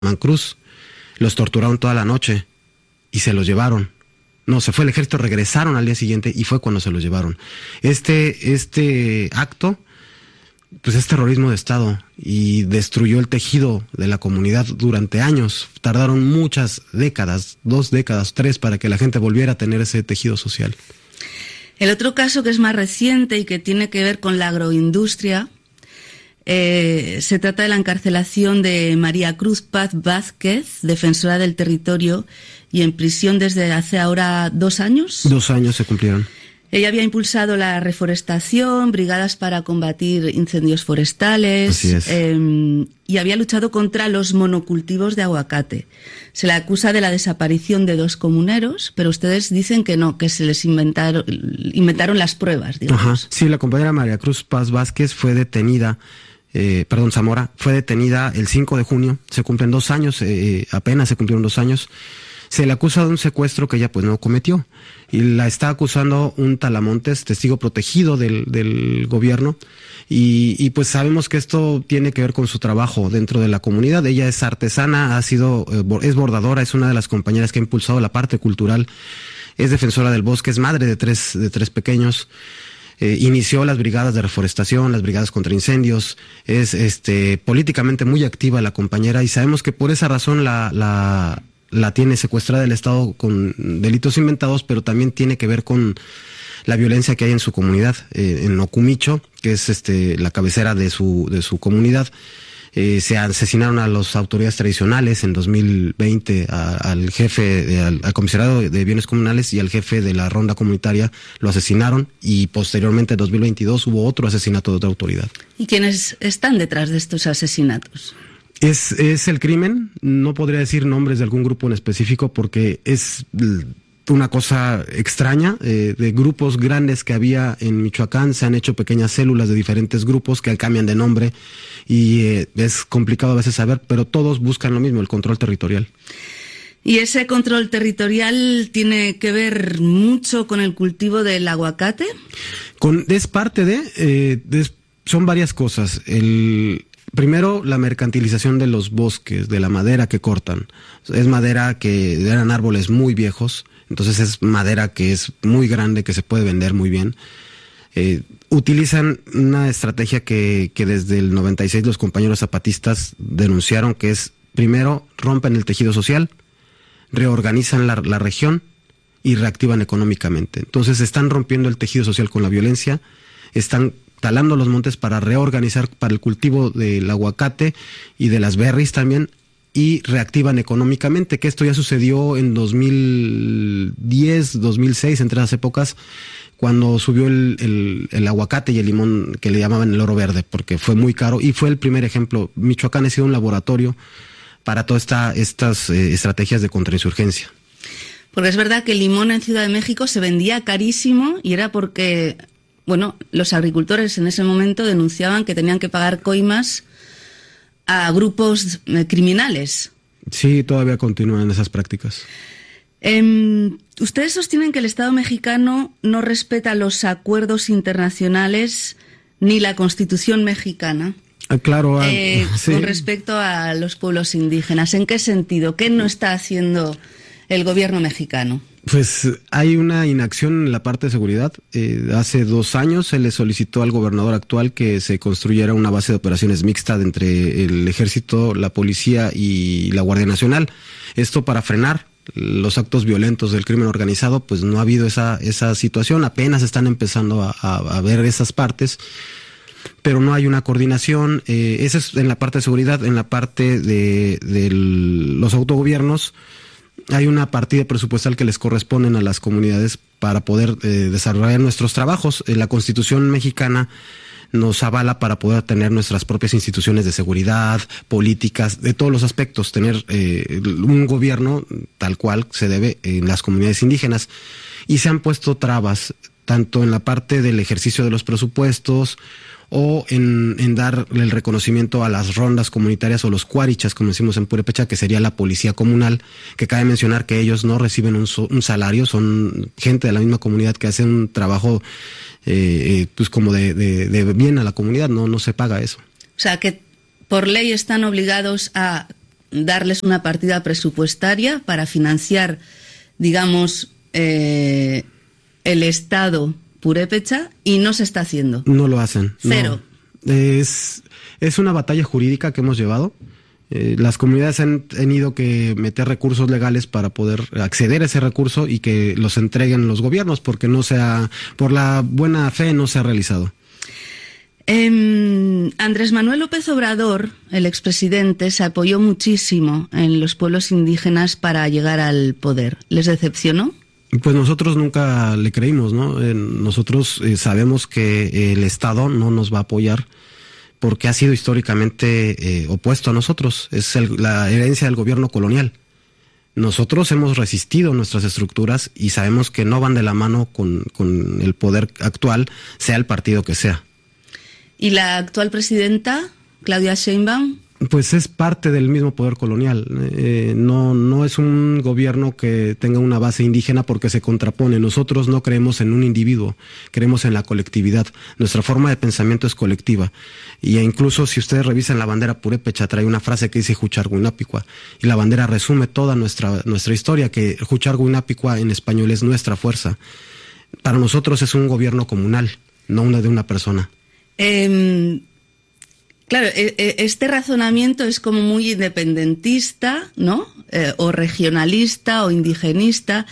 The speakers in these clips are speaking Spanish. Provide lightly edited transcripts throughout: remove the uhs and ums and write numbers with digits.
Cruz. Los torturaron toda la noche y se los llevaron. No, se fue el ejército, regresaron al día siguiente y fue cuando se los llevaron. Este acto, pues es terrorismo de Estado y destruyó el tejido de la comunidad durante años. Tardaron muchas décadas, 2 décadas, 3, para que la gente volviera a tener ese tejido social. El otro caso que es más reciente y que tiene que ver con la agroindustria, se trata de la encarcelación de María Cruz Paz Vázquez, defensora del territorio, y en prisión desde hace ahora 2 años. 2 años se cumplieron. Ella había impulsado la reforestación, brigadas para combatir incendios forestales. Así es. Y había luchado contra los monocultivos de aguacate. Se le acusa de la desaparición de 2 comuneros, pero ustedes dicen que no, que se les inventaron las pruebas, digamos. Ajá. Sí, la compañera María Cruz Paz Vázquez fue detenida, Zamora, fue detenida el 5 de junio, se cumplen 2 años, apenas se cumplieron 2 años. Se le acusa de un secuestro que ella pues no cometió y la está acusando un Talamontes, testigo protegido del gobierno y pues sabemos que esto tiene que ver con su trabajo dentro de la comunidad. Ella es artesana, es bordadora, es una de las compañeras que ha impulsado la parte cultural, es defensora del bosque, es madre de tres pequeños. Inició las brigadas de reforestación, las brigadas contra incendios, es políticamente muy activa la compañera y sabemos que por esa razón la tiene secuestrada el Estado con delitos inventados, pero también tiene que ver con la violencia que hay en su comunidad, en Ocumicho, que es la cabecera de su comunidad. Se asesinaron a las autoridades tradicionales en 2020, al jefe, al comisariado de bienes comunales y al jefe de la ronda comunitaria lo asesinaron y posteriormente en 2022 hubo otro asesinato de otra autoridad. ¿Y quiénes están detrás de estos asesinatos? Es el crimen, no podría decir nombres de algún grupo en específico porque es una cosa extraña, de grupos grandes que había en Michoacán, se han hecho pequeñas células de diferentes grupos que cambian de nombre y es complicado a veces saber, pero todos buscan lo mismo, el control territorial. ¿Y ese control territorial tiene que ver mucho con el cultivo del aguacate? Es parte son varias cosas. Primero, la mercantilización de los bosques, de la madera que cortan. Es madera que eran árboles muy viejos, entonces es madera que es muy grande, que se puede vender muy bien. Utilizan una estrategia que desde el 96 los compañeros zapatistas denunciaron, que es, primero, rompen el tejido social, reorganizan la región y reactivan económicamente. Entonces están rompiendo el tejido social con la violencia, están talando los montes para reorganizar para el cultivo del aguacate y de las berries también y reactivan económicamente, que esto ya sucedió en 2010, 2006, entre esas épocas, cuando subió el aguacate y el limón que le llamaban el oro verde, porque fue muy caro y fue el primer ejemplo. Michoacán ha sido un laboratorio para todas estas estrategias de contrainsurgencia. Porque es verdad que el limón en Ciudad de México se vendía carísimo y era porque los agricultores en ese momento denunciaban que tenían que pagar coimas a grupos criminales. Sí, todavía continúan esas prácticas. Ustedes sostienen que el Estado mexicano no respeta los acuerdos internacionales ni la Constitución mexicana. Claro. Sí. Con respecto a los pueblos indígenas. ¿En qué sentido? ¿Qué no está haciendo el gobierno mexicano? Pues hay una inacción en la parte de seguridad. Hace 2 años se le solicitó al gobernador actual que se construyera una base de operaciones mixta entre el ejército, la policía y la Guardia Nacional. Esto para frenar los actos violentos del crimen organizado. Pues no ha habido esa situación, apenas están empezando a ver esas partes, pero no hay una coordinación. Esa es en la parte de seguridad. En la parte de los autogobiernos, hay una partida presupuestal que les corresponden a las comunidades para poder desarrollar nuestros trabajos. La Constitución mexicana nos avala para poder tener nuestras propias instituciones de seguridad, políticas, de todos los aspectos, tener un gobierno tal cual se debe en las comunidades indígenas. Y se han puesto trabas, tanto en la parte del ejercicio de los presupuestos o en dar el reconocimiento a las rondas comunitarias o los cuarichas, como decimos en Purépecha, que sería la policía comunal, que cabe mencionar que ellos no reciben un salario, son gente de la misma comunidad que hace un trabajo pues como de bien a la comunidad, no se paga eso. O sea, que por ley están obligados a darles una partida presupuestaria para financiar, digamos, el Estado purépecha, y no se está haciendo. No lo hacen. Cero. No. Es una batalla jurídica que hemos llevado. Las comunidades han tenido que meter recursos legales para poder acceder a ese recurso y que los entreguen los gobiernos, porque por la buena fe no se ha realizado. Andrés Manuel López Obrador, el expresidente, se apoyó muchísimo en los pueblos indígenas para llegar al poder. ¿Les decepcionó? Pues nosotros nunca le creímos, ¿no? Nosotros sabemos que el Estado no nos va a apoyar porque ha sido históricamente opuesto a nosotros. Es la herencia del gobierno colonial. Nosotros hemos resistido nuestras estructuras y sabemos que no van de la mano con el poder actual, sea el partido que sea. ¿Y la actual presidenta, Claudia Sheinbaum? Pues es parte del mismo poder colonial. No es un gobierno que tenga una base indígena porque se contrapone. Nosotros no creemos en un individuo, creemos en la colectividad. Nuestra forma de pensamiento es colectiva. Y incluso si ustedes revisan la bandera purépecha, trae una frase que dice Hucharguinapicua. Y la bandera resume toda nuestra historia, que Hucharguinapicua en español es nuestra fuerza. Para nosotros es un gobierno comunal, no una de una persona. Claro, este razonamiento es como muy independentista, ¿no? O regionalista o indigenista.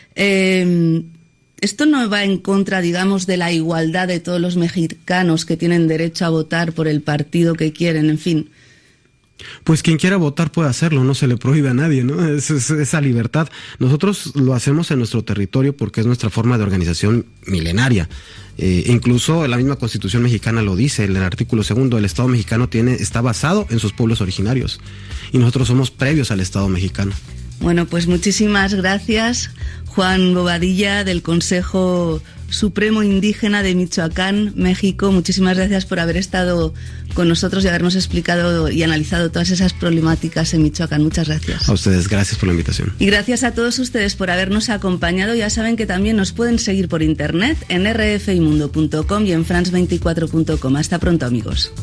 Esto no va en contra, digamos, de la igualdad de todos los mexicanos que tienen derecho a votar por el partido que quieren, en fin. Pues quien quiera votar puede hacerlo, no se le prohíbe a nadie, ¿no? Es esa libertad. Nosotros lo hacemos en nuestro territorio porque es nuestra forma de organización milenaria. Incluso la misma Constitución mexicana lo dice, en el artículo 2, el Estado mexicano está basado en sus pueblos originarios y nosotros somos previos al Estado mexicano. Bueno, pues muchísimas gracias, Juan Bobadilla, del Consejo Supremo Indígena de Michoacán, México. Muchísimas gracias por haber estado con nosotros y habernos explicado y analizado todas esas problemáticas en Michoacán. Muchas gracias. A ustedes, gracias por la invitación. Y gracias a todos ustedes por habernos acompañado. Ya saben que también nos pueden seguir por internet en rfimundo.com y en france24.com. Hasta pronto, amigos.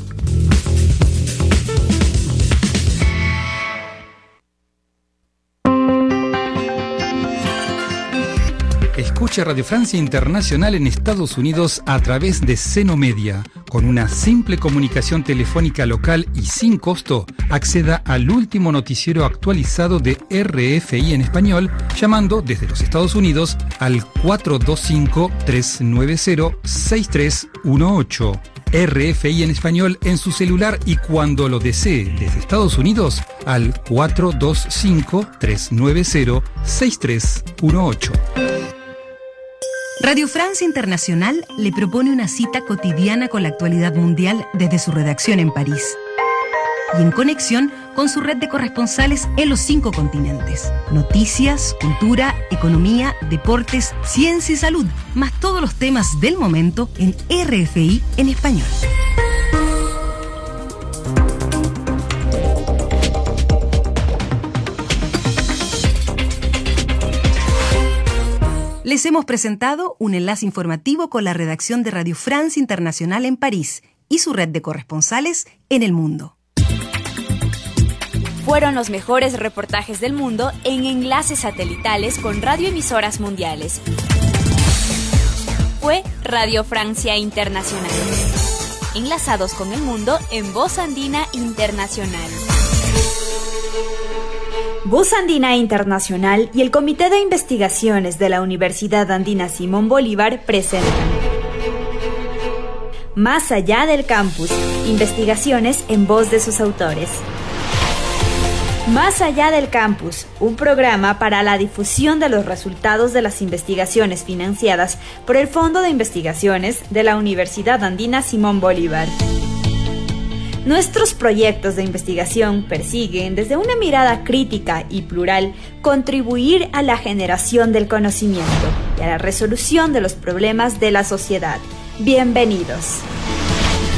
Escucha Radio Francia Internacional en Estados Unidos a través de Seno Media. Con una simple comunicación telefónica local y sin costo, acceda al último noticiero actualizado de RFI en español, llamando desde los Estados Unidos al 425-390-6318. RFI en español en su celular y cuando lo desee desde Estados Unidos al 425-390-6318. Radio Francia Internacional le propone una cita cotidiana con la actualidad mundial desde su redacción en París y en conexión con su red de corresponsales en los 5 continentes. Noticias, cultura, economía, deportes, ciencia y salud, más todos los temas del momento en RFI en español. Les hemos presentado un enlace informativo con la redacción de Radio Francia Internacional en París y su red de corresponsales en el mundo. Fueron los mejores reportajes del mundo en enlaces satelitales con radioemisoras mundiales. Fue Radio Francia Internacional. Enlazados con el mundo en Voz Andina Internacional. Voz Andina Internacional y el Comité de Investigaciones de la Universidad Andina Simón Bolívar presentan Más allá del campus, investigaciones en voz de sus autores. Más allá del campus, un programa para la difusión de los resultados de las investigaciones financiadas por el Fondo de Investigaciones de la Universidad Andina Simón Bolívar. Nuestros proyectos de investigación persiguen, desde una mirada crítica y plural, contribuir a la generación del conocimiento y a la resolución de los problemas de la sociedad. Bienvenidos.